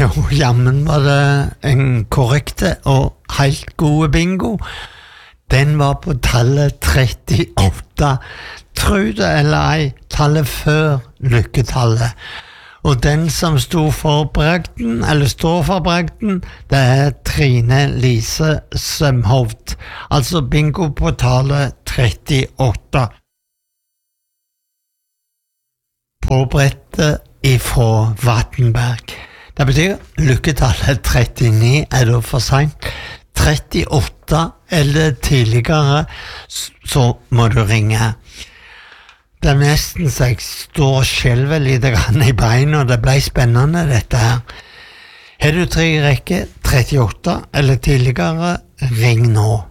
og jammen var det en korrekte og helt gode bingo. Den var på tallet 38. Tro det eller ei, tallet før lykketallet. Og den som står for bragden, det Trine Lise Sømhovd. Altså bingo på tallet 38. På brettet ifra Vattenberg. Det betyr lykketallet 39 da for sent. 38 eller tidligere, så må du ringe. Det er nesten så jeg står og skjelver litt i beina, og det ble spennende dette her. Har du 3 rekker, 38 eller tidligere, ring nå.